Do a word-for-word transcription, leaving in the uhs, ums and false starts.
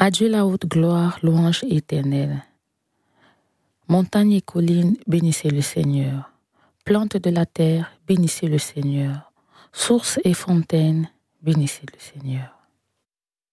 À Dieu la haute gloire, louange éternelle. Montagnes et collines, bénissez le Seigneur. Plantes de la terre, bénissez le Seigneur. Sources et fontaines, bénissez le Seigneur.